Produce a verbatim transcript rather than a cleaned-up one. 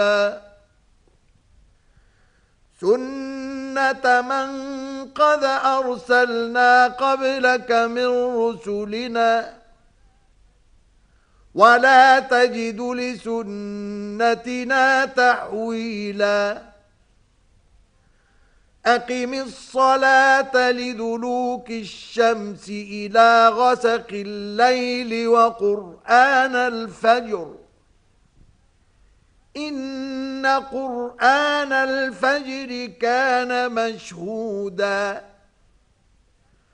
سُنَّةَ مَنْ قَدْ أَرْسَلْنَا قَبْلَكَ مِنْ رُسُلِنَا وَلَا تَجِدُ لِسُنَّتِنَا تَحْوِيلًا أَقِمِ الصَّلَاةَ لِدُلُوكِ الشَّمْسِ إِلَى غَسَقِ اللَّيْلِ وَقُرْآنَ الْفَجْرِ إِنَّ قُرْآنَ الْفَجْرِ كَانَ مَشْهُودًا